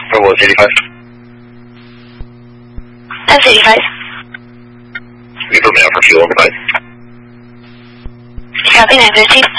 Bravo 85. That's 85. You put me out for fuel on the bike. Copy 913.